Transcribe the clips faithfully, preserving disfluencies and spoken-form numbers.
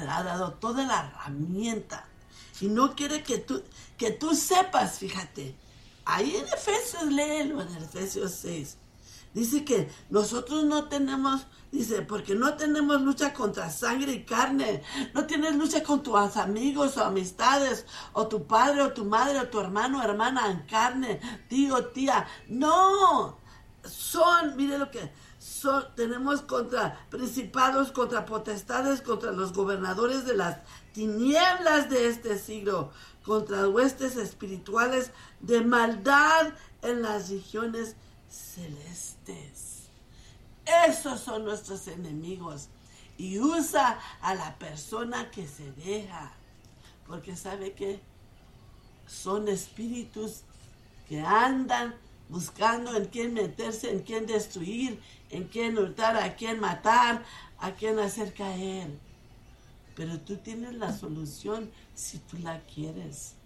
te ha dado toda la herramienta. Y no quiere que tú, que tú sepas, fíjate. Ahí en Efesios, léelo en Efesios seis. Dice que nosotros no tenemos, dice, porque no tenemos lucha contra sangre y carne. No tienes lucha con tus amigos o amistades, o tu padre o tu madre o tu hermano o hermana en carne, tío o tía. No, son, mire lo que son, tenemos contra principados, contra potestades, contra los gobernadores de las tinieblas de este siglo, contra huestes espirituales de maldad en las regiones celestes. Esos son nuestros enemigos. Y usa a la persona que se deja, porque sabe que son espíritus que andan buscando en quién meterse, en quién destruir, en quién hurtar, a quién matar, a quién hacer caer. Pero tú tienes la solución si tú la quieres.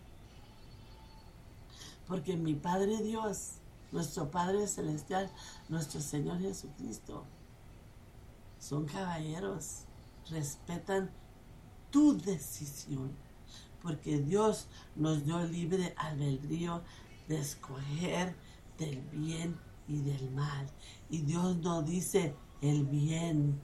Porque mi Padre Dios, nuestro Padre Celestial, nuestro Señor Jesucristo, son caballeros, respetan tu decisión, porque Dios nos dio libre albedrío de escoger del bien y del mal, y Dios no dice el bien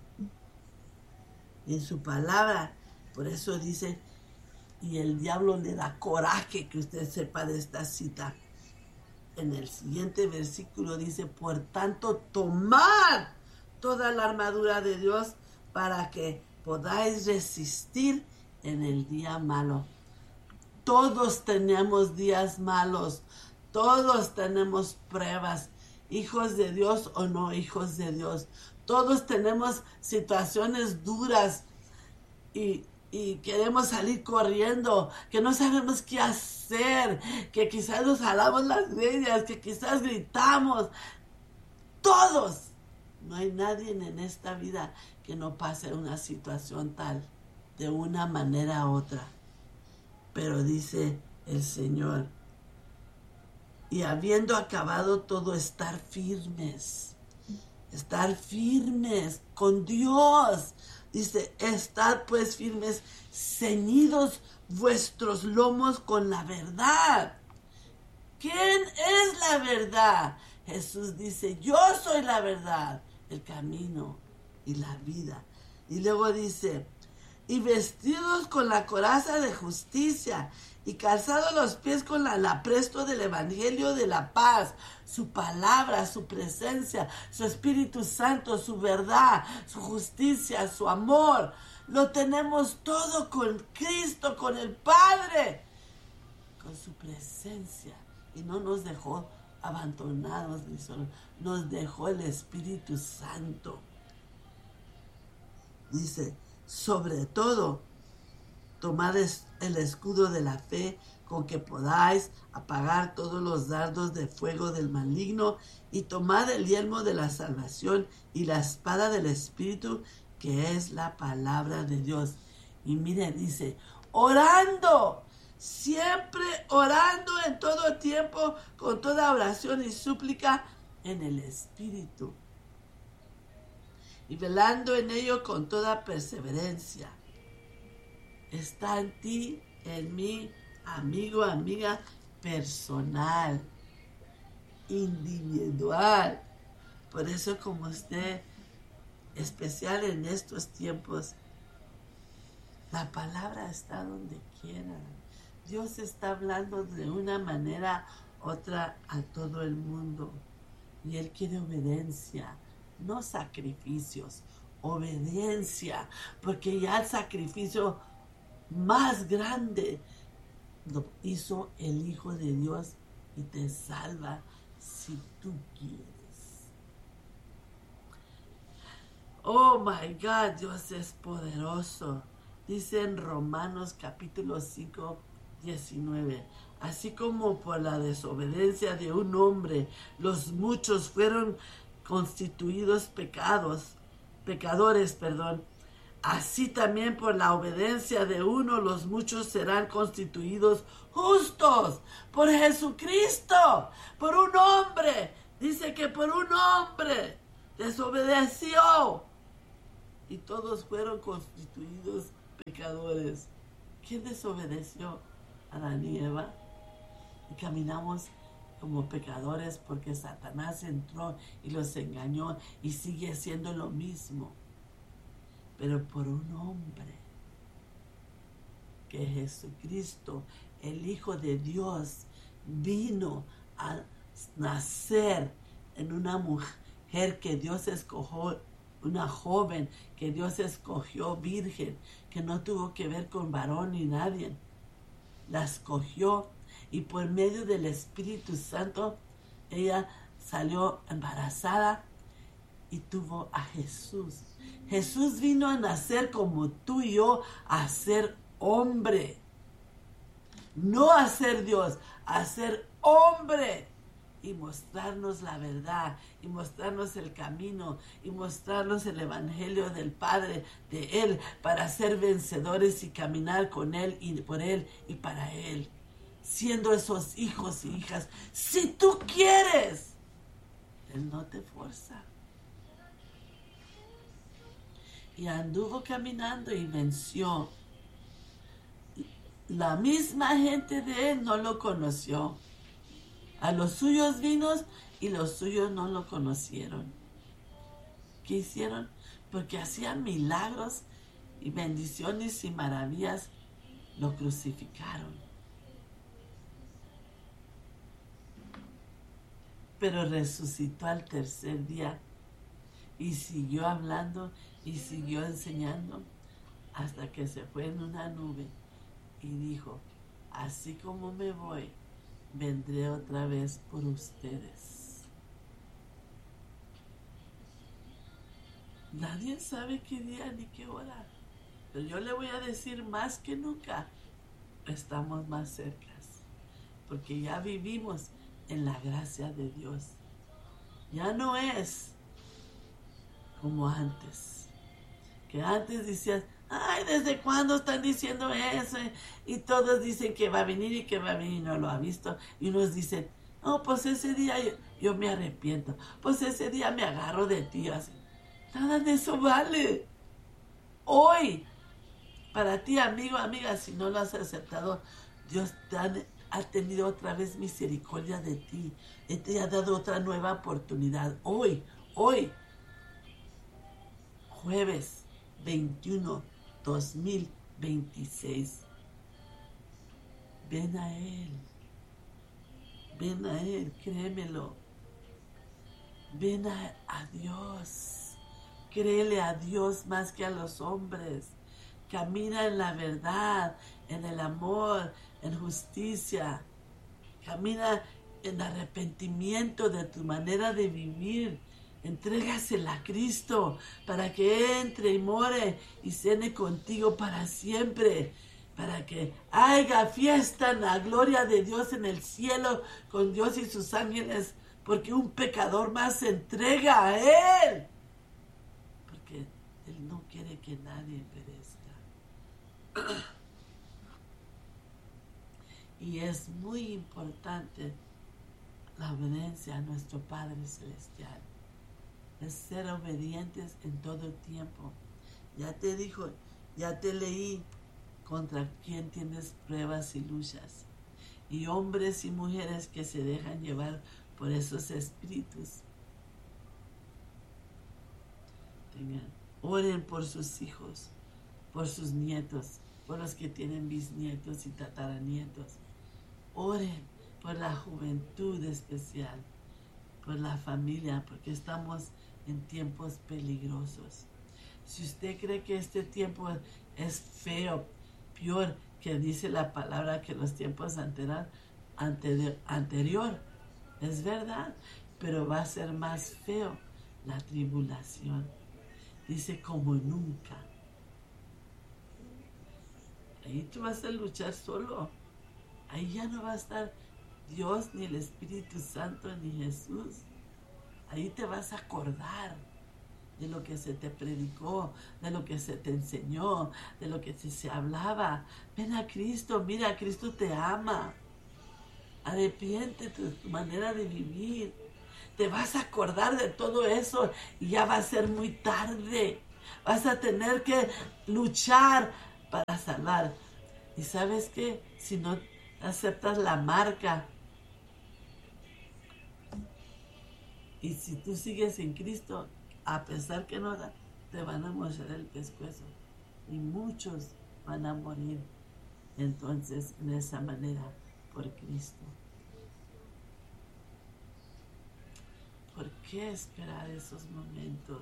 en su palabra. Por eso dice, y el diablo le da coraje que usted sepa de esta cita. En el siguiente versículo dice, por tanto, tomad toda la armadura de Dios para que podáis resistir en el día malo. Todos tenemos días malos, todos tenemos pruebas, hijos de Dios o no hijos de Dios. Todos tenemos situaciones duras y Y queremos salir corriendo, que no sabemos qué hacer, que quizás nos jalamos las greñas, que quizás gritamos. Todos. No hay nadie en esta vida que no pase una situación tal, de una manera u otra. Pero dice el Señor, y habiendo acabado todo, estar firmes. Estar firmes con Dios. Dice, estad pues firmes, ceñidos vuestros lomos con la verdad. ¿Quién es la verdad? Jesús dice, yo soy la verdad, el camino y la vida. Y luego dice, y vestidos con la coraza de justicia, y calzados los pies con el apresto del evangelio de la paz, su palabra, su presencia, su Espíritu Santo, su verdad, su justicia, su amor. Lo tenemos todo con Cristo, con el Padre, con su presencia. Y no nos dejó abandonados ni solos, nos dejó el Espíritu Santo. Dice, sobre todo, tomad el escudo de la fe con que podáis apagar todos los dardos de fuego del maligno, y tomad el yelmo de la salvación y la espada del Espíritu, que es la palabra de Dios. Y mire, dice, orando, siempre orando en todo tiempo, con toda oración y súplica en el Espíritu, y velando en ello con toda perseverancia. Está en ti, en mí, amigo, amiga, personal, individual. Por eso, como usted, especial en estos tiempos, la palabra está donde quiera. Dios está hablando de una manera otra a todo el mundo. Y Él quiere obediencia, no sacrificios, obediencia, porque ya el sacrificio más grande lo hizo el Hijo de Dios y te salva si tú quieres. Oh my God, Dios es poderoso. Dice en Romanos capítulo cinco, diecinueve, así como por la desobediencia de un hombre los muchos fueron constituidos pecados, pecadores, perdón, así también por la obediencia de uno los muchos serán constituidos justos por Jesucristo, por un hombre. Dice que por un hombre desobedeció y todos fueron constituidos pecadores. pecadores. ¿Quién desobedeció? Adán y Eva. Y caminamos como pecadores porque Satanás entró y los engañó y sigue siendo lo mismo. Pero por un hombre, que Jesucristo, el Hijo de Dios, vino a nacer en una mujer que Dios escogió, una joven que Dios escogió virgen, que no tuvo que ver con varón ni nadie. La escogió y por medio del Espíritu Santo ella salió embarazada y tuvo a Jesús. Jesús vino a nacer como tú y yo, a ser hombre. No a ser Dios, a ser hombre. Y mostrarnos la verdad, y mostrarnos el camino, y mostrarnos el evangelio del Padre, de Él, para ser vencedores y caminar con Él y por Él y para Él. Siendo esos hijos y hijas, si tú quieres, Él no te fuerza. Y anduvo caminando y venció. La misma gente de Él no lo conoció. A los suyos vino y los suyos no lo conocieron. ¿Qué hicieron? Porque hacían milagros y bendiciones y maravillas, lo crucificaron. Pero resucitó al tercer día y siguió hablando y siguió enseñando hasta que se fue en una nube y dijo: así como me voy, vendré otra vez por ustedes. Nadie sabe qué día ni qué hora, pero yo le voy a decir más que nunca, estamos más cerca, porque ya vivimos en la gracia de Dios. Ya no es como antes, que antes decías: ay, ¿desde cuándo están diciendo eso? Y todos dicen que va a venir y que va a venir y no lo ha visto. Y unos dicen: no, pues ese día yo, yo me arrepiento. Pues ese día me agarro de ti. Así. Nada de eso vale. Hoy, para ti, amigo, amiga, si no lo has aceptado, Dios te ha, ha tenido otra vez misericordia de ti. Él te ha dado otra nueva oportunidad. Hoy, hoy, jueves veintiuno, dos mil veintiséis. Ven a Él. Ven a Él, créemelo. Ven a, a Dios. Créele a Dios más que a los hombres. Camina en la verdad, en el amor, en justicia. Camina en arrepentimiento de tu manera de vivir. Entrégasela a Cristo para que entre y more y cene contigo para siempre. Para que haya fiesta en la gloria de Dios en el cielo con Dios y sus ángeles. Porque un pecador más se entrega a Él. Porque Él no quiere que nadie perezca. Y es muy importante la obediencia a nuestro Padre Celestial. Es ser obedientes en todo el tiempo. Ya te dijo, ya te leí contra quién tienes pruebas y luchas. Y hombres y mujeres que se dejan llevar por esos espíritus. Tengan, oren por sus hijos, por sus nietos, por los que tienen bisnietos y tataranietos. Oren por la juventud especial, por la familia, porque estamos en tiempos peligrosos. Si usted cree que este tiempo es feo, peor que dice la palabra que los tiempos anterior, anterior, anterior, es verdad, pero va a ser más feo la tribulación. Dice como nunca. Ahí tú vas a luchar solo. Ahí ya no va a estar Dios, ni el Espíritu Santo, ni Jesús. Ahí te vas a acordar de lo que se te predicó, de lo que se te enseñó, de lo que se, se hablaba. Ven a Cristo, mira, Cristo te ama. Arrepiéntete de tu manera de vivir. Te vas a acordar de todo eso y ya va a ser muy tarde. Vas a tener que luchar para salvar. Y sabes qué, si no aceptas la marca, y si tú sigues en Cristo, a pesar que no, te van a mostrar el pescuezo. Y muchos van a morir entonces en esa manera por Cristo. ¿Por qué esperar esos momentos?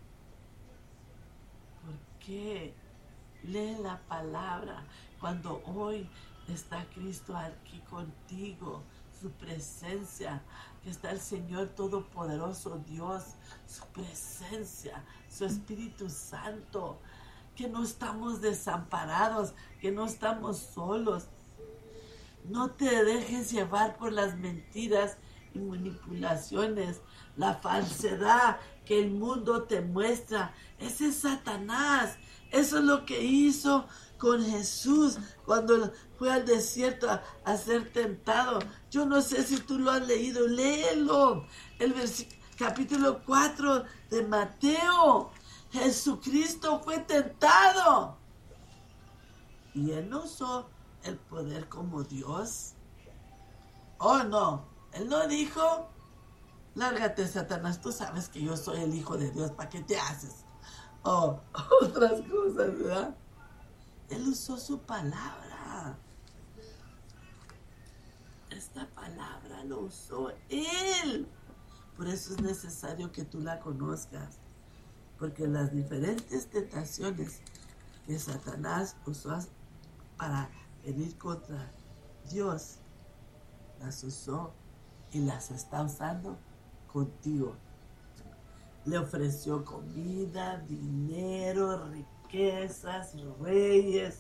¿Por qué? Lee la palabra. Cuando hoy está Cristo aquí contigo, su presencia, que está el Señor Todopoderoso Dios, su presencia, su Espíritu Santo, que no estamos desamparados, que no estamos solos. No te dejes llevar por las mentiras y manipulaciones, la falsedad que el mundo te muestra. Ese es Satanás. Eso es lo que hizo con Jesús cuando fue al desierto a, a ser tentado. Yo no sé si tú lo has leído, léelo. El capítulo cuatro de Mateo. Jesucristo fue tentado y él no usó el poder como Dios. Oh, no, él no dijo: lárgate, Satanás, tú sabes que yo soy el Hijo de Dios, ¿para qué te haces? Oh, otras cosas, ¿verdad? Él usó su palabra. Esta palabra lo usó él. Por eso es necesario que tú la conozcas. Porque las diferentes tentaciones que Satanás usó para venir contra Dios, las usó y las está usando contigo. Le ofreció comida, dinero, riquezas, reyes,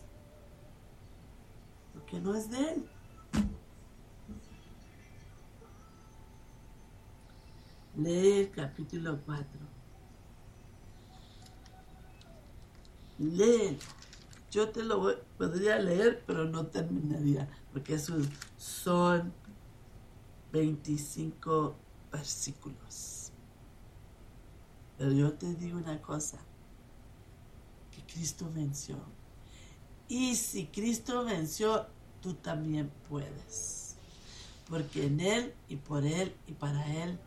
lo que no es de él. Lee el capítulo cuatro. Lee. Yo te lo voy, podría leer, pero no terminaría, porque esos son veinticinco versículos. Pero yo te digo una cosa, que Cristo venció. Y si Cristo venció, tú también puedes. Porque en Él y por Él y para Él,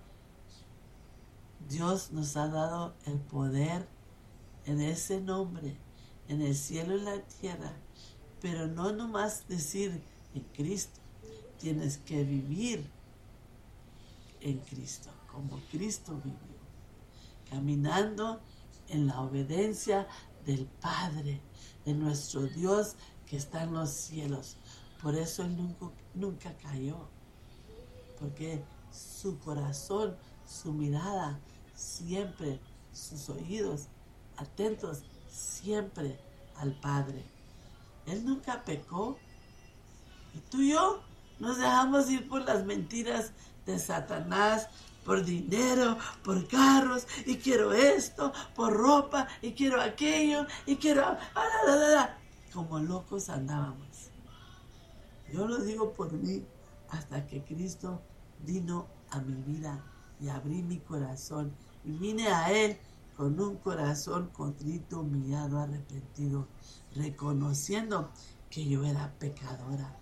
Dios nos ha dado el poder en ese nombre, en el cielo y la tierra. Pero no nomás decir en Cristo, tienes que vivir en Cristo, como Cristo vivió, caminando en la obediencia del Padre, de nuestro Dios que está en los cielos. Por eso Él nunca, nunca cayó, porque su corazón, su mirada, siempre, sus oídos atentos siempre al Padre. Él nunca pecó. Y tú y yo nos dejamos ir por las mentiras de Satanás, por dinero, por carros, y quiero esto, por ropa, y quiero aquello, y quiero... Como locos andábamos. Yo lo digo por mí, hasta que Cristo vino a mi vida y abrí mi corazón y vine a Él con un corazón contrito, humillado, arrepentido, reconociendo que yo era pecadora.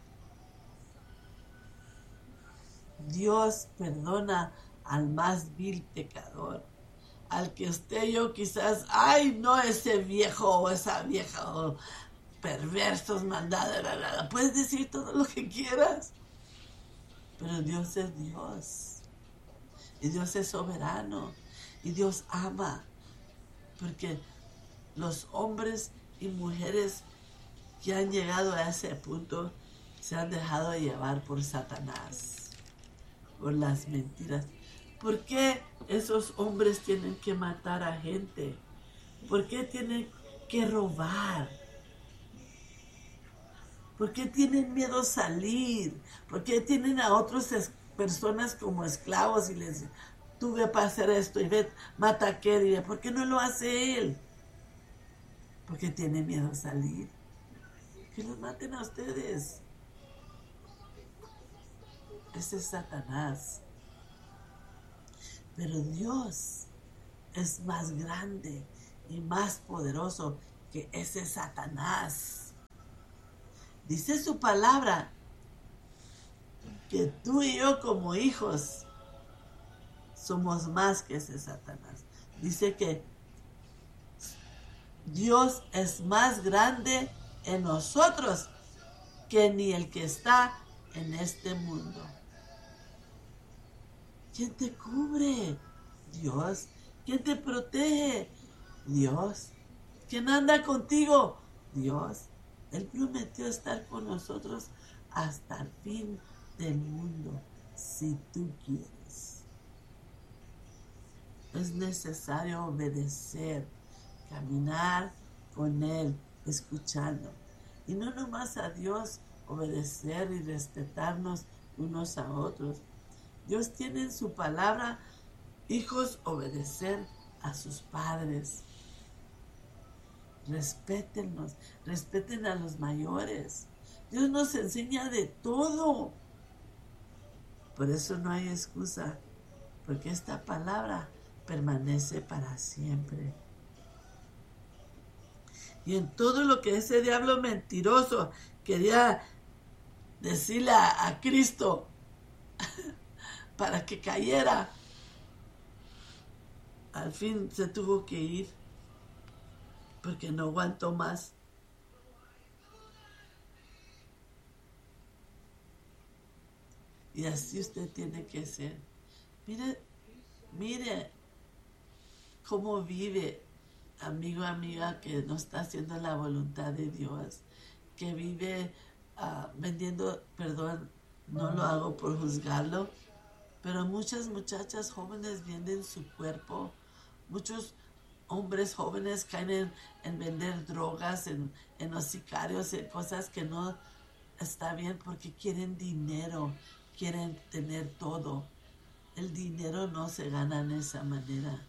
Dios perdona al más vil pecador, al que usted y yo quizás, ay, no, ese viejo o esa vieja o perversos, maldad, la, la, la. Puedes decir todo lo que quieras, pero Dios es Dios, y Dios es soberano, y Dios ama. Porque los hombres y mujeres que han llegado a ese punto se han dejado llevar por Satanás, por las mentiras. ¿Por qué esos hombres tienen que matar a gente? ¿Por qué tienen que robar? ¿Por qué tienen miedo a salir? ¿Por qué tienen a otras personas como esclavos y les dicen: tú ve para hacer esto y ve, mata a aquel? ¿Por qué no lo hace él? Porque tiene miedo a salir. Que los maten a ustedes. Ese es Satanás. Pero Dios es más grande y más poderoso que ese Satanás. Dice su palabra que tú y yo como hijos somos más que ese Satanás. Dice que Dios es más grande en nosotros que ni el que está en este mundo. ¿Quién te cubre? Dios. ¿Quién te protege? Dios. ¿Quién anda contigo? Dios. Él prometió estar con nosotros hasta el fin del mundo, si tú quieres. Es necesario obedecer, caminar con Él, escuchando. Y no nomás a Dios, obedecer y respetarnos unos a otros. Dios tiene en su palabra, hijos, obedecer a sus padres. Respétennos, respeten a los mayores. Dios nos enseña de todo. Por eso no hay excusa, porque esta palabra permanece para siempre. Y en todo lo que ese diablo mentiroso quería decirle a, a Cristo para que cayera, al fin se tuvo que ir porque no aguantó más. Y así usted tiene que ser. Mire, mire cómo vive, amigo, amiga, que no está haciendo la voluntad de Dios, que vive uh, vendiendo, perdón, no lo hago por juzgarlo, pero muchas muchachas jóvenes venden su cuerpo, muchos hombres jóvenes caen en, en vender drogas, en, en los sicarios, en cosas que no está bien porque quieren dinero, quieren tener todo. El dinero no se gana en esa manera.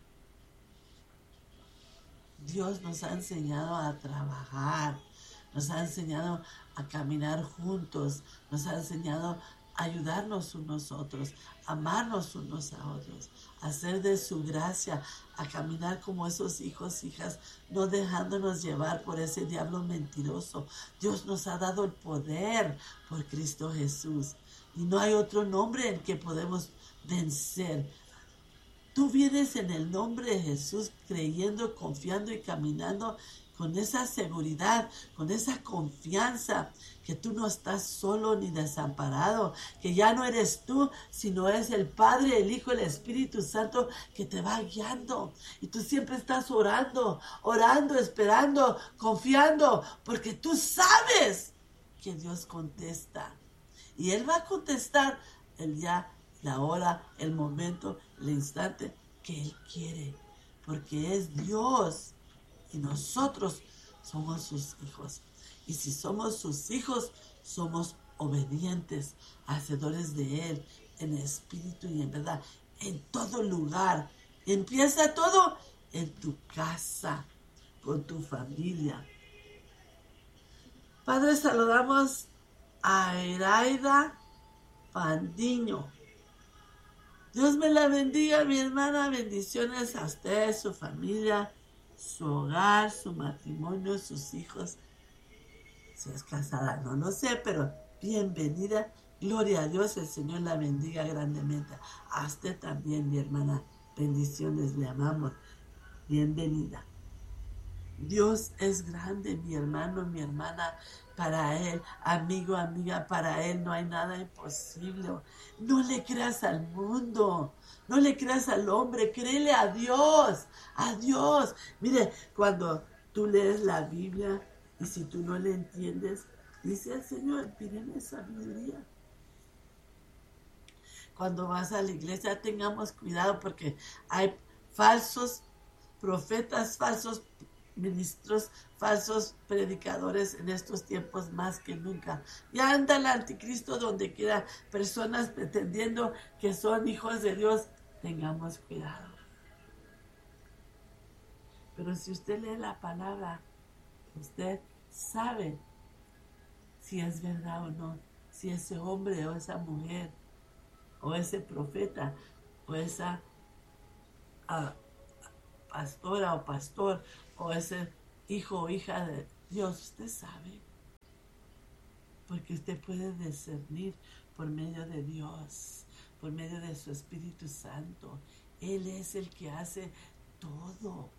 Dios nos ha enseñado a trabajar, nos ha enseñado a caminar juntos, nos ha enseñado a ayudarnos unos a otros, amarnos unos a otros, a hacer de su gracia, a caminar como esos hijos, hijas, no dejándonos llevar por ese diablo mentiroso. Dios nos ha dado el poder por Cristo Jesús y no hay otro nombre en que podemos vencer. Tú vienes en el nombre de Jesús creyendo, confiando y caminando con esa seguridad, con esa confianza que tú no estás solo ni desamparado, que ya no eres tú, sino es el Padre, el Hijo, el Espíritu Santo que te va guiando. Y tú siempre estás orando, orando, esperando, confiando, porque tú sabes que Dios contesta. Y Él va a contestar el día, la hora, el momento, el instante que Él quiere, porque es Dios y nosotros somos sus hijos. Y si somos sus hijos, somos obedientes, hacedores de Él, en espíritu y en verdad, en todo lugar. Empieza todo en tu casa, con tu familia. Padre, saludamos a Iraida Pandiño. Dios me la bendiga, mi hermana. Bendiciones a usted, su familia, su hogar, su matrimonio, sus hijos. Si es casada, no lo sé, pero bienvenida. Gloria a Dios, el Señor la bendiga grandemente. A usted también, mi hermana. Bendiciones, le amamos. Bienvenida. Dios es grande, mi hermano, mi hermana. Para Él, amigo, amiga, para Él no hay nada imposible. No le creas al mundo, no le creas al hombre, créele a Dios, a Dios. Mire, cuando tú lees la Biblia y si tú no le entiendes, dice el Señor, pídeme sabiduría. Cuando vas a la iglesia, tengamos cuidado porque hay falsos profetas, falsos ministros, falsos predicadores en estos tiempos más que nunca. Ya anda el anticristo donde quiera, personas pretendiendo que son hijos de Dios. Tengamos cuidado. Pero si usted lee la palabra, usted sabe si es verdad o no, si ese hombre o esa mujer o ese profeta o esa uh, pastora o pastor o ese hijo o hija de Dios, usted sabe. porque usted puede discernir por medio de Dios, por medio de su Espíritu Santo. Él es el que hace todo.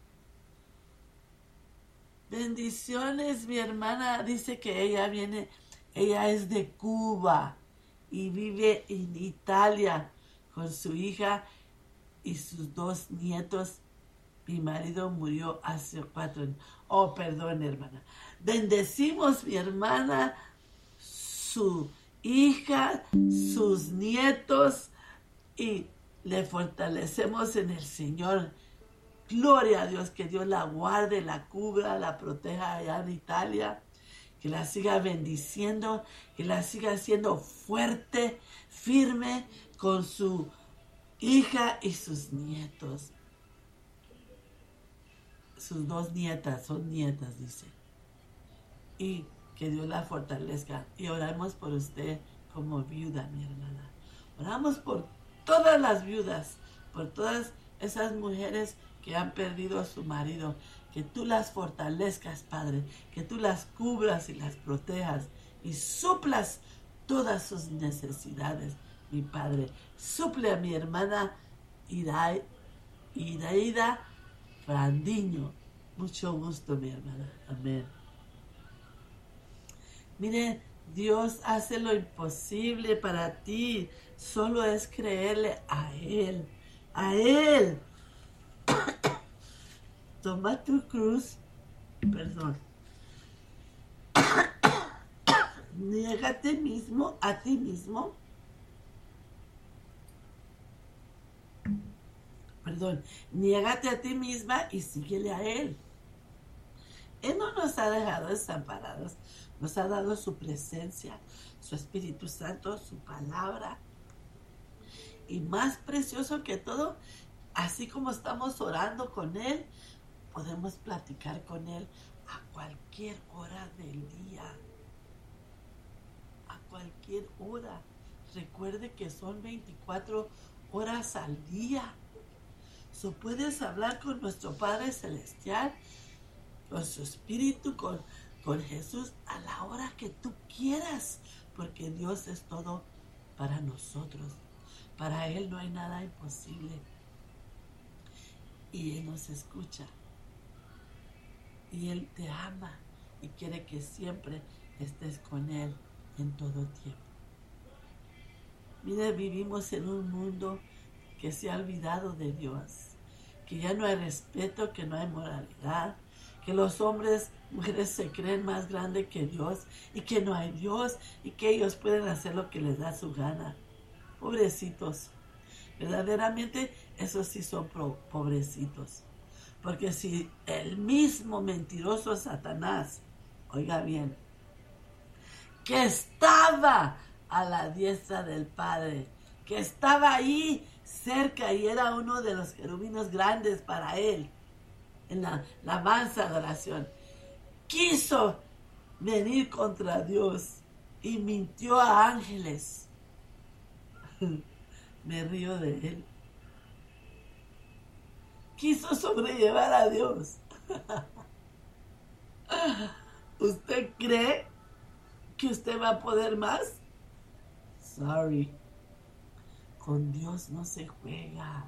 Bendiciones, mi hermana dice que ella viene, ella es de Cuba y vive en Italia con su hija y sus dos nietos. Mi marido murió hace cuatro años. Oh, perdón, hermana. Bendecimos, mi hermana, su hija, sus nietos, y le fortalecemos en el Señor. Gloria a Dios, que Dios la guarde, la cubra, la proteja allá en Italia, que la siga bendiciendo, que la siga haciendo fuerte, firme con su hija y sus nietos. Sus dos nietas, son nietas, dice. Y que Dios la fortalezca. Y oramos por usted como viuda, mi hermana. Oramos por todas las viudas, por todas esas mujeres que han perdido a su marido. Que tú las fortalezcas, Padre. Que tú las cubras y las protejas. Y suplas todas sus necesidades, mi Padre. Suple a mi hermana Ida, Iraida Frandiño. Mucho gusto, mi hermana. Amén. Mire, Dios hace lo imposible para ti. Solo es creerle a Él. A Él. Toma tu cruz. Perdón. Niégate mismo a ti mismo. Perdón. Niégate a ti misma y síguele a Él. Él no nos ha dejado desamparados. Nos ha dado su presencia, su Espíritu Santo, su palabra. Y más precioso que todo, así como estamos orando con Él, podemos platicar con Él a cualquier hora del día. A cualquier hora. Recuerde que son veinticuatro horas al día. So, puedes hablar con nuestro Padre Celestial, con su Espíritu, con, con Jesús, a la hora que tú quieras, porque Dios es todo para nosotros. Para Él no hay nada imposible. Y Él nos escucha. Y Él te ama y quiere que siempre estés con Él en todo tiempo. Mire, vivimos en un mundo que se ha olvidado de Dios, que ya no hay respeto, que no hay moralidad, que los hombres, mujeres se creen más grandes que Dios y que no hay Dios y que ellos pueden hacer lo que les da su gana. Pobrecitos. Verdaderamente, esos sí son pobrecitos. Porque si el mismo mentiroso Satanás, oiga bien, que estaba a la diestra del Padre, que estaba ahí cerca y era uno de los querubines grandes para él, en la alabanza de oración, quiso venir contra Dios y mintió a ángeles. Me río de él. Quiso sobrellevar a Dios. ¿Usted cree que usted va a poder más? Sorry. Con Dios no se juega.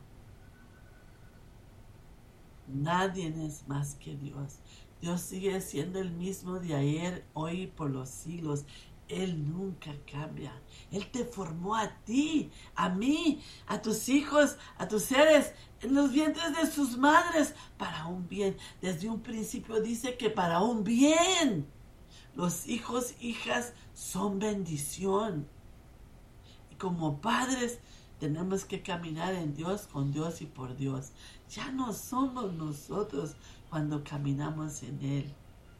Nadie es más que Dios. Dios sigue siendo el mismo de ayer, hoy y por los siglos. Él nunca cambia. Él te formó a ti, a mí, a tus hijos, a tus seres, en los vientres de sus madres, para un bien. Desde un principio dice que para un bien. Los hijos, hijas, son bendición. Y como padres, tenemos que caminar en Dios, con Dios y por Dios. Ya no somos nosotros cuando caminamos en Él.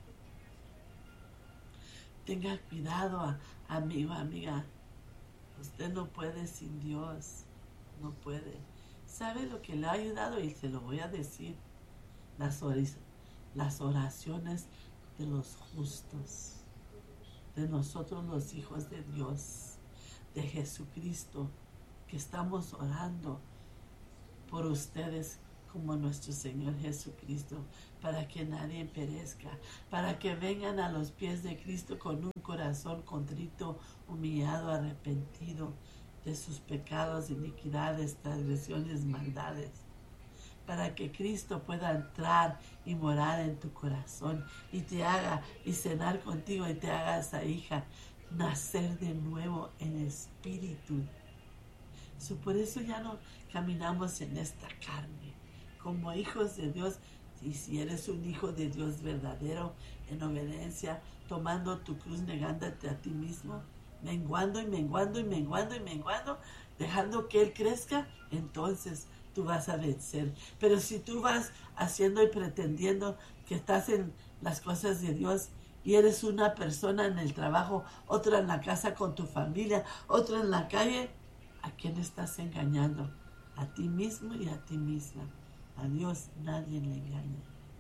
Tenga cuidado, amigo, amiga. Usted no puede sin Dios. No puede. ¿Sabe lo que le ha ayudado? Y se lo voy a decir. Las, or- las oraciones de los justos. De nosotros los hijos de Dios. De Jesucristo. Que estamos orando por ustedes como nuestro Señor Jesucristo, para que nadie perezca, para que vengan a los pies de Cristo con un corazón contrito, humillado, arrepentido de sus pecados, iniquidades, transgresiones, maldades, para que Cristo pueda entrar y morar en tu corazón y te haga y cenar contigo y te haga esa hija nacer de nuevo en espíritu. So, por eso ya no caminamos en esta carne como hijos de Dios. Y si eres un hijo de Dios verdadero, en obediencia, tomando tu cruz, negándote a ti mismo, menguando y menguando y menguando y menguando, dejando que Él crezca, entonces tú vas a vencer. Pero si tú vas haciendo y pretendiendo que estás en las cosas de Dios y eres una persona en el trabajo, otra en la casa con tu familia, otra en la calle, ¿a quién estás engañando? A ti mismo y a ti misma. A Dios nadie le engaña.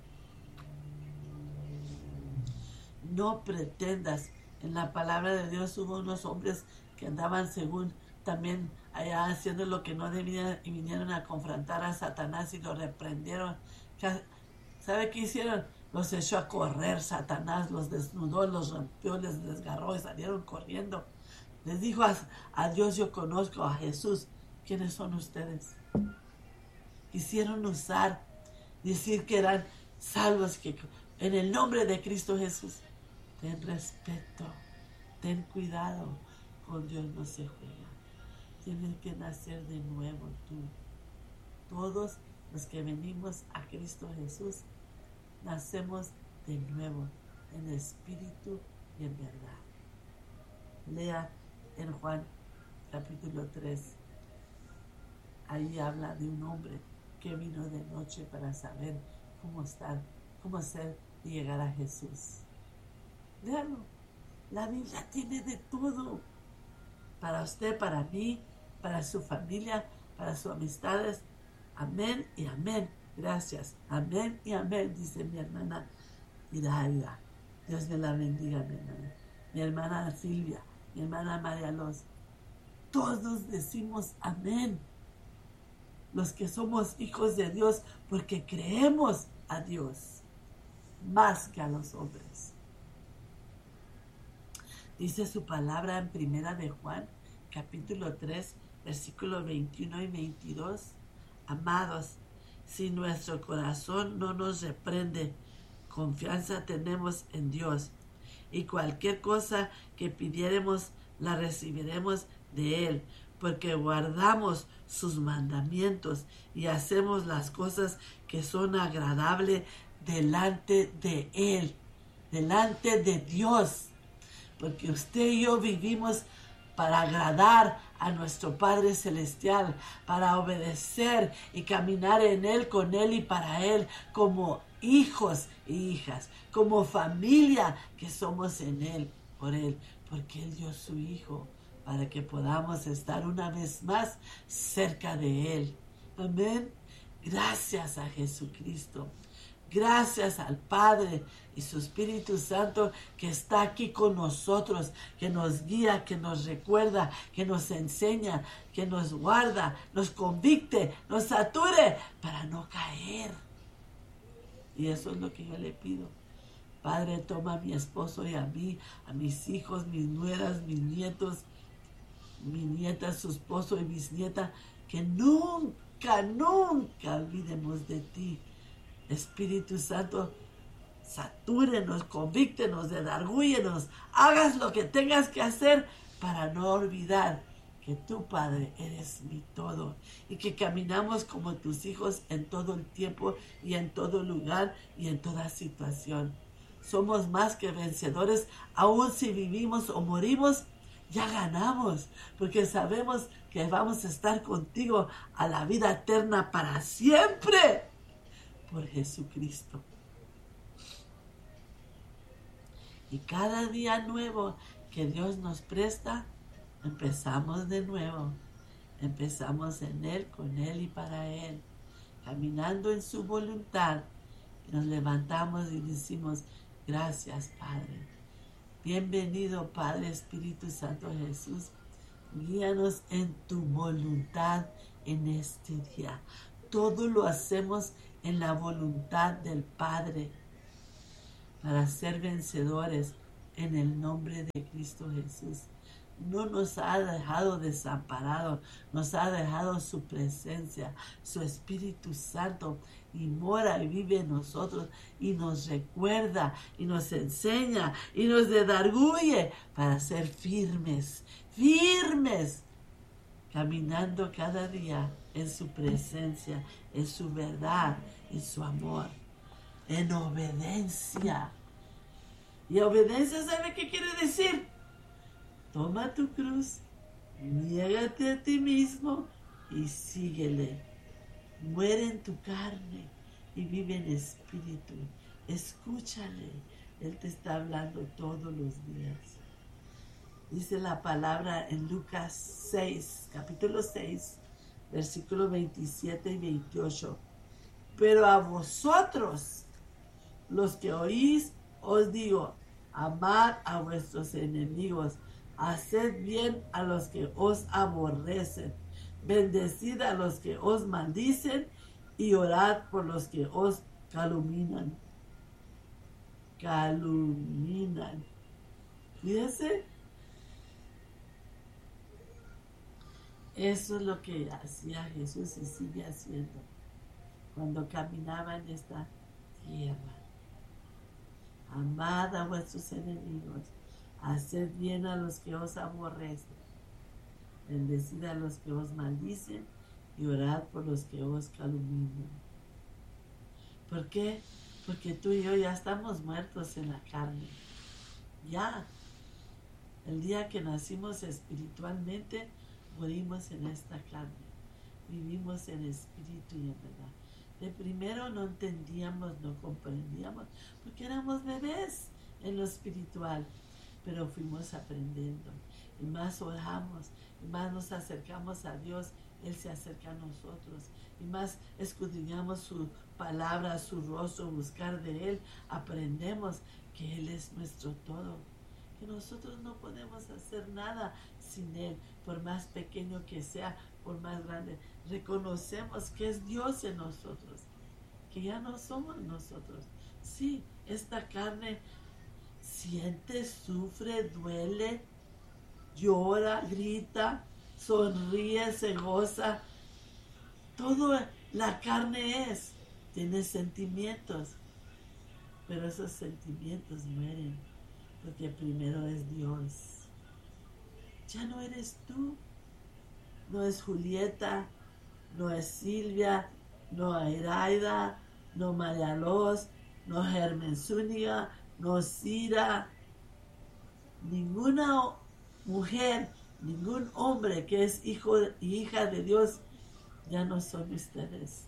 No pretendas. En la palabra de Dios hubo unos hombres que andaban según también allá haciendo lo que no debían y vinieron a confrontar a Satanás y lo reprendieron. ¿Sabe qué hicieron? Los echó a correr Satanás, los desnudó, los rompió, les desgarró y salieron corriendo. Les dijo a, a Dios: yo conozco a Jesús. ¿Quiénes son ustedes? Quisieron usar, decir que eran salvos, que en el nombre de Cristo Jesús. Ten respeto, ten cuidado, con Dios no se juega. Tienes que nacer de nuevo tú. Todos los que venimos a Cristo Jesús, nacemos de nuevo, en espíritu y en verdad. Lea en Juan capítulo tres. Ahí habla de un hombre que vino de noche para saber cómo estar, cómo ser y llegar a Jesús. Léalo. La Biblia tiene de todo. Para usted, para mí, para su familia, para sus amistades. Amén y amén. Gracias. Amén y amén, dice mi hermana Iraida. Dios me la bendiga, mi hermana. Mi hermana Silvia, mi hermana María Los. Todos decimos amén. Los que somos hijos de Dios, porque creemos a Dios más que a los hombres. Dice su palabra en Primera de Juan, capítulo tres, versículos veintiuno y veintidós. Amados, si nuestro corazón no nos reprende, confianza tenemos en Dios, y cualquier cosa que pidiéremos la recibiremos de Él, porque guardamos sus mandamientos y hacemos las cosas que son agradables delante de Él, delante de Dios. Porque usted y yo vivimos para agradar a nuestro Padre Celestial, para obedecer y caminar en Él, con Él y para Él, como hijos e hijas, como familia que somos en Él, por Él, porque Él dio su Hijo, para que podamos estar una vez más cerca de Él. Amén. Gracias a Jesucristo. Gracias al Padre y su Espíritu Santo que está aquí con nosotros, que nos guía, que nos recuerda, que nos enseña, que nos guarda, nos convicte, nos sature para no caer. Y eso es lo que yo le pido. Padre, toma a mi esposo y a mí, a mis hijos, mis nueras, mis nietos, mi nieta, su esposo y bisnieta, que nunca, nunca olvidemos de ti. Espíritu Santo, satúrenos, convíctenos, redargúyenos, hagas lo que tengas que hacer para no olvidar que tú, Padre, eres mi todo y que caminamos como tus hijos en todo el tiempo y en todo lugar y en toda situación. Somos más que vencedores, aun si vivimos o morimos, ya ganamos, porque sabemos que vamos a estar contigo a la vida eterna para siempre. Por Jesucristo. Y cada día nuevo que Dios nos presta, empezamos de nuevo. Empezamos en Él, con Él y para Él, caminando en su voluntad. Y nos levantamos y decimos: gracias, Padre. Bienvenido, Padre, Espíritu Santo Jesús. Guíanos en tu voluntad en este día. todo lo hacemos en la voluntad del Padre para ser vencedores en el nombre de Cristo Jesús. No nos ha dejado desamparados, nos ha dejado su presencia, su Espíritu Santo, y mora y vive en nosotros, y nos recuerda, y nos enseña, y nos redarguye para ser firmes, firmes, caminando cada día en su presencia, en su verdad, en su amor, en obediencia. Y obediencia, ¿sabe qué quiere decir? Toma tu cruz, niégate a ti mismo y síguele. Muere en tu carne y vive en espíritu. Escúchale, Él te está hablando todos los días. Dice la palabra en Lucas seis, capítulo seis, versículos veintisiete y veintiocho. Pero a vosotros, los que oís, os digo, amad a vuestros enemigos, haced bien a los que os aborrecen, bendecid a los que os maldicen y orad por los que os calumnian. Calumnian. Fíjense, eso es lo que hacía Jesús y sigue haciendo cuando caminaba en esta tierra. Amad a vuestros enemigos, haced bien a los que os aborrecen, bendecid a los que os maldicen y orad por los que os calumnian. ¿Por qué? Porque tú y yo ya estamos muertos en la carne. Ya. El día que nacimos espiritualmente, morimos en esta carne. Vivimos en espíritu y en verdad. De primero no entendíamos, no comprendíamos, porque éramos bebés en lo espiritual, pero fuimos aprendiendo. Y más oramos, y más nos acercamos a Dios, Él se acerca a nosotros. Y más escudriñamos su palabra, su rostro, buscar de Él, aprendemos que Él es nuestro todo. Que nosotros no podemos hacer nada sin Él, por más pequeño que sea, por más grande. Reconocemos que es Dios en nosotros, que ya no somos nosotros. Sí, esta carne siente, sufre, duele, llora, grita, sonríe, se goza. Todo la carne es, tiene sentimientos, pero esos sentimientos mueren, porque primero es Dios. Ya no eres tú, no es Julieta, no es Silvia, no Airaida, no María Los, no Germen Zúñiga, no Cira. Ninguna mujer, ningún hombre que es hijo y hija de Dios, ya no son ustedes.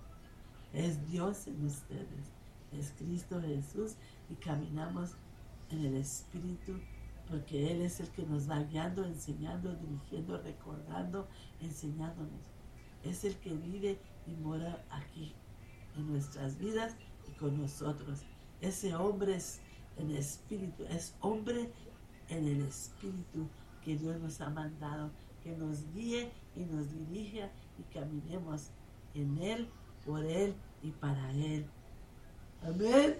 Es Dios en ustedes, es Cristo Jesús, y caminamos en el Espíritu, porque Él es el que nos va guiando, enseñando, dirigiendo, recordando, enseñándonos. Es el que vive y mora aquí en nuestras vidas y con nosotros. Ese hombre es en espíritu, es hombre en el Espíritu que Dios nos ha mandado, que nos guíe y nos dirija y caminemos en Él, por Él y para Él. Amén.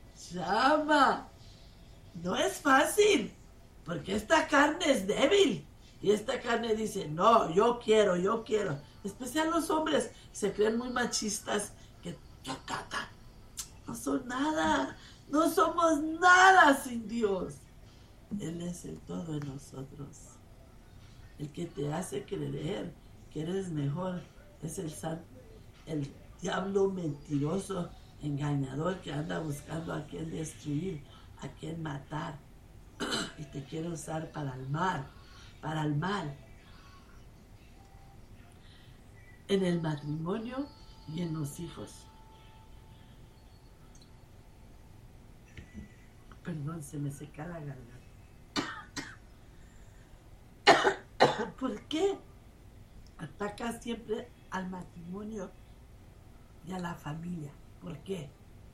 Llama. No es fácil, porque esta carne es débil. Y esta carne dice, no, yo quiero, yo quiero. Especial los hombres se creen muy machistas, que no son nada, no somos nada sin Dios. Él es el todo en nosotros. El que te hace creer que eres mejor es el, san, el diablo mentiroso, engañador, que anda buscando a quien destruir, a quien matar, y te quiere usar para el mal, para el mal, en el matrimonio y en los hijos. Perdón, se me seca la garganta. ¿Por qué ataca siempre al matrimonio y a la familia? ¿Por qué?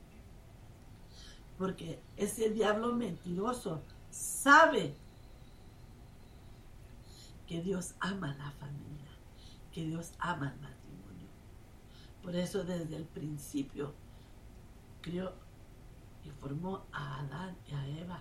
Porque ese diablo mentiroso sabe que Dios ama a la familia, que Dios ama al matrimonio. Por eso desde el principio crió y formó a Adán y a Eva.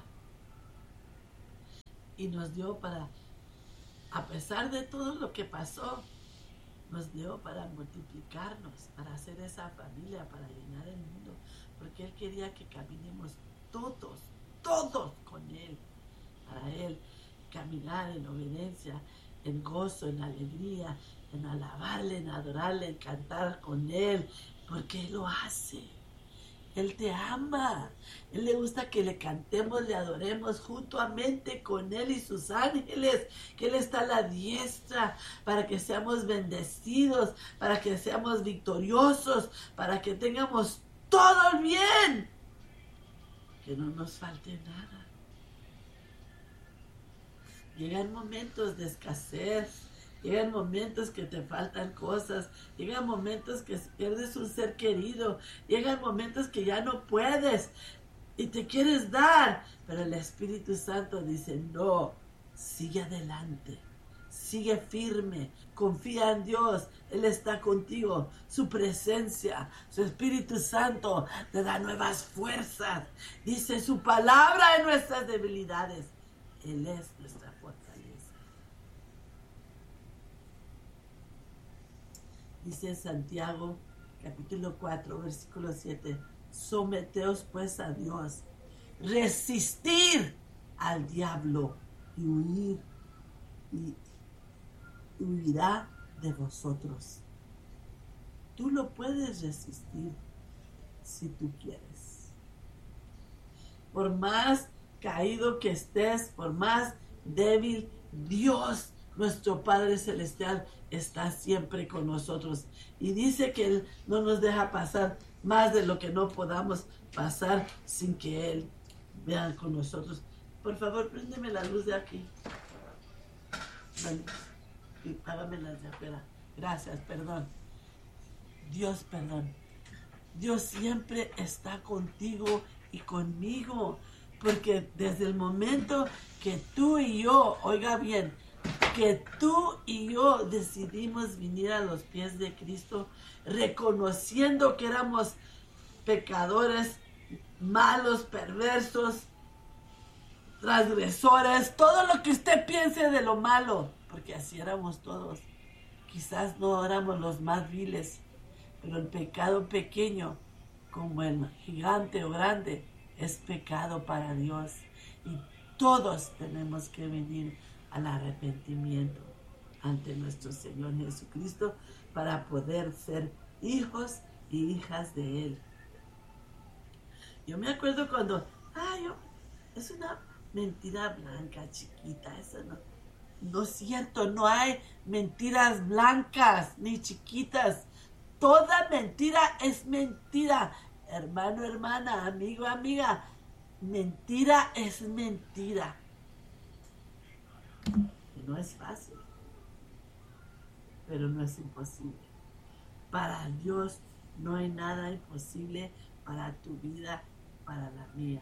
Y nos dio para, a pesar de todo lo que pasó, nos dio para multiplicarnos, para hacer esa familia, para llenar el mundo, porque Él quería que caminemos todos, todos con Él, para Él caminar en obediencia, en gozo, en alegría, en alabarle, en adorarle, en cantar con Él, porque Él lo hace. Él te ama. Él le gusta que le cantemos, le adoremos juntamente con Él y sus ángeles, que Él está a la diestra para que seamos bendecidos, para que seamos victoriosos, para que tengamos todo bien, que no nos falte nada. Llegan momentos de escasez, llegan momentos que te faltan cosas, llegan momentos que pierdes un ser querido, llegan momentos que ya no puedes y te quieres dar, pero el Espíritu Santo dice, no, sigue adelante, sigue firme, confía en Dios, Él está contigo, su presencia, su Espíritu Santo te da nuevas fuerzas, dice su palabra en nuestras debilidades, Él es nuestra fortaleza. Dice Santiago, capítulo cuatro, versículo siete, someteos pues a Dios, resistir al diablo y huir, y huirá de vosotros. Tú lo puedes resistir si tú quieres. Por más caído que estés, por más débil, Dios, nuestro Padre Celestial, está siempre con nosotros. Y dice que Él no nos deja pasar más de lo que no podamos pasar sin que Él vea con nosotros. Por favor, préndeme la luz de aquí. Bueno, y págame las de afuera. Gracias, perdón. Dios, perdón. Dios siempre está contigo y conmigo. Porque desde el momento que tú y yo, oiga bien, que tú y yo decidimos venir a los pies de Cristo, reconociendo que éramos pecadores, malos, perversos, transgresores, todo lo que usted piense de lo malo, porque así éramos todos. Quizás no éramos los más viles, pero el pecado pequeño, como el gigante o grande, es pecado para Dios. Y todos tenemos que venir al arrepentimiento ante nuestro Señor Jesucristo para poder ser hijos y hijas de Él. Yo me acuerdo cuando, ay, yo, es una mentira blanca, chiquita, eso no, no es cierto, no hay mentiras blancas ni chiquitas. Toda mentira es mentira. Hermano, hermana, amigo, amiga, mentira es mentira. Y no es fácil, pero no es imposible. Para Dios no hay nada imposible para tu vida, para la mía.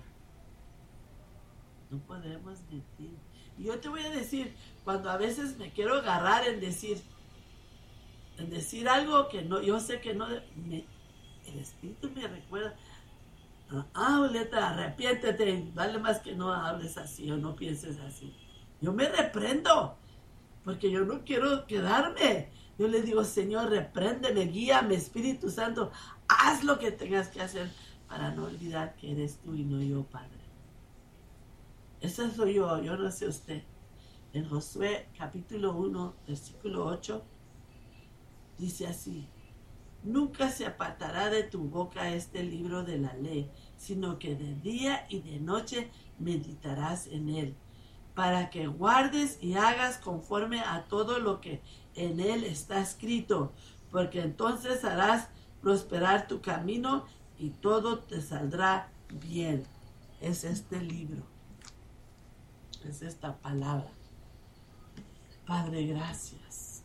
No podemos mentir. Y yo te voy a decir, cuando a veces me quiero agarrar en decir, en decir algo que no, yo sé que no, me, el Espíritu me recuerda, ah, Violeta, arrepiéntete, vale más que no hables así o no pienses así. Yo me reprendo, porque yo no quiero quedarme. Yo le digo, Señor, repréndeme, guíame, Espíritu Santo, haz lo que tengas que hacer para no olvidar que eres tú y no yo, Padre. Esa soy yo, yo no sé usted. En Josué capítulo uno, versículo ocho, dice así, nunca se apartará de tu boca este libro de la ley, sino que de día y de noche meditarás en él, para que guardes y hagas conforme a todo lo que en él está escrito, porque entonces harás prosperar tu camino y todo te saldrá bien. Es este libro, es esta palabra. Padre, gracias.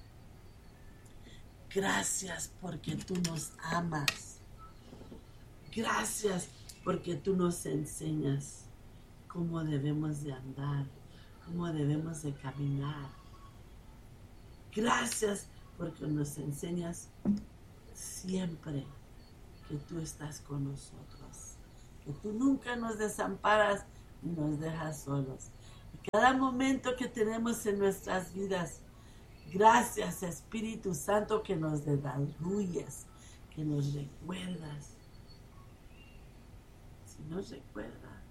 Gracias porque tú nos amas. Gracias porque tú nos enseñas cómo debemos de andar, cómo debemos de caminar. Gracias porque nos enseñas siempre que tú estás con nosotros, que tú nunca nos desamparas ni nos dejas solos. Y cada momento que tenemos en nuestras vidas, gracias Espíritu Santo que nos redarguyes, que nos recuerdas. Si nos recuerda,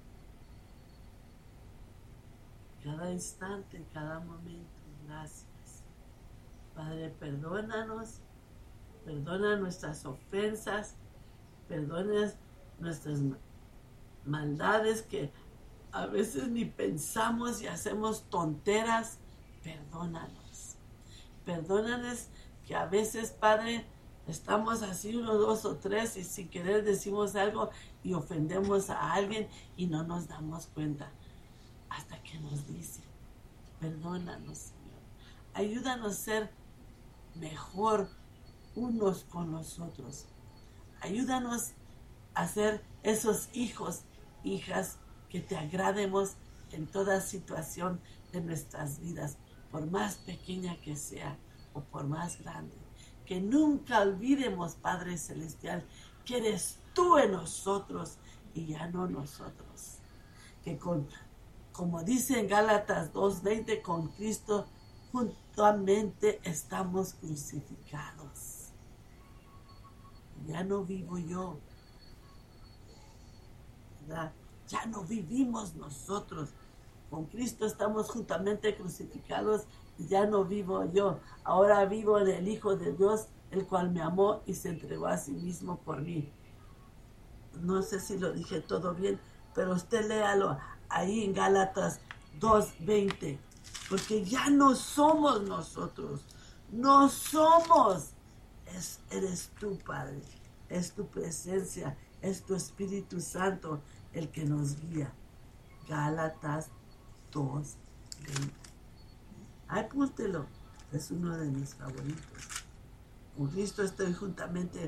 cada instante, cada momento, gracias. Padre, perdónanos, perdona nuestras ofensas, perdona nuestras maldades que a veces ni pensamos y hacemos tonteras. Perdónanos, perdónanos que a veces, Padre, estamos así uno, dos o tres y sin querer decimos algo y ofendemos a alguien y no nos damos cuenta hasta que nos dice. Perdónanos, Señor. Ayúdanos a ser mejor unos con los otros. Ayúdanos a ser esos hijos, hijas que te agrademos en toda situación de nuestras vidas, por más pequeña que sea o por más grande. Que nunca olvidemos, Padre Celestial, que eres tú en nosotros y ya no nosotros. Que con, como dice en Gálatas dos veinte, con Cristo juntamente estamos crucificados. Ya no vivo yo, ¿verdad? Ya no vivimos nosotros. Con Cristo estamos juntamente crucificados y ya no vivo yo. Ahora vivo en el Hijo de Dios, el cual me amó y se entregó a sí mismo por mí. No sé si lo dije todo bien, pero usted léalo ahí en Gálatas dos veinte. Porque ya no somos nosotros, no somos, es, eres tú, Padre, es tu presencia, es tu Espíritu Santo el que nos guía. Gálatas dos veinte. Apúntelo, es uno de mis favoritos. Con Cristo estoy juntamente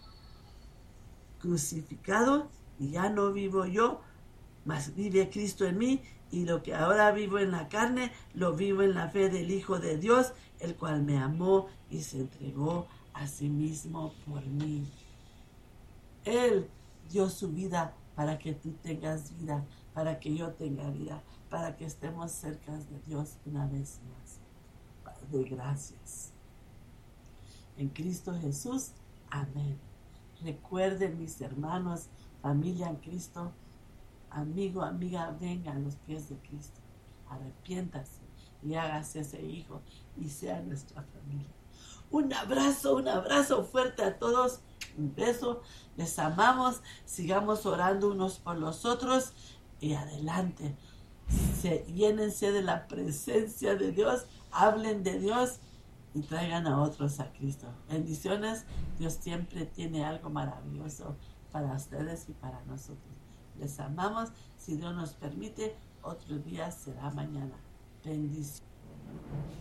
crucificado y ya no vivo yo, mas vive Cristo en mí. Y lo que ahora vivo en la carne, lo vivo en la fe del Hijo de Dios, el cual me amó y se entregó a sí mismo por mí. Él dio su vida para que tú tengas vida, para que yo tenga vida, para que estemos cerca de Dios una vez más. Padre, gracias. En Cristo Jesús, amén. Recuerden, mis hermanos, familia en Cristo, amigo, amiga, venga a los pies de Cristo. Arrepiéntase y hágase ese hijo y sea nuestra familia. Un abrazo, un abrazo fuerte a todos. Un beso. Les amamos. Sigamos orando unos por los otros. Y adelante. Se, llénense de la presencia de Dios. Hablen de Dios y traigan a otros a Cristo. Bendiciones. Dios siempre tiene algo maravilloso para ustedes y para nosotros. Les amamos. Si Dios nos permite, otro día será mañana. Bendiciones.